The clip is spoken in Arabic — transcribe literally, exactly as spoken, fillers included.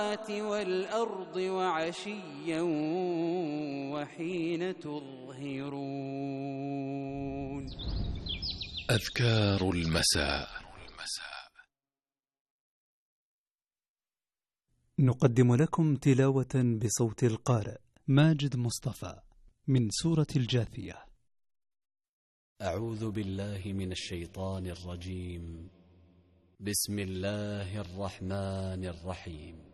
والأرض وعشيا وحين تظهرون. أذكار المساء. نقدم لكم تلاوة بصوت القارئ ماجد مصطفى من سورة الجاثية. أعوذ بالله من الشيطان الرجيم. بسم الله الرحمن الرحيم.